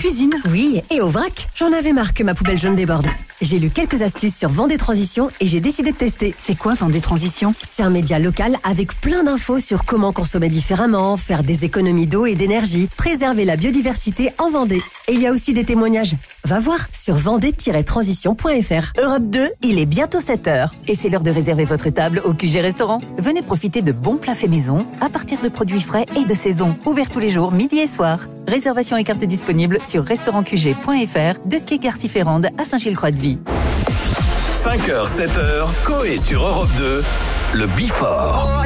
cuisine. Oui, et au vrac, j'en avais marre que ma poubelle jaune déborde. J'ai lu quelques astuces sur Vendée Transition et j'ai décidé de tester. C'est quoi Vendée Transition ? C'est un média local avec plein d'infos sur comment consommer différemment, faire des économies d'eau et d'énergie, préserver la biodiversité en Vendée. Et il y a aussi des témoignages. Va voir sur vendée-transition.fr. Europe 2, il est bientôt 7h. Et c'est l'heure de réserver votre table au QG Restaurant. Venez profiter de bons plats faits maison à partir de produits frais et de saison. Ouvert tous les jours, midi et soir. Réservation et carte disponible sur restaurantqg.fr de quai Garcy-Ferrande à Saint-Gilles-Croix-de-Vie. 5h, 7h, Coé sur Europe 2, le Before.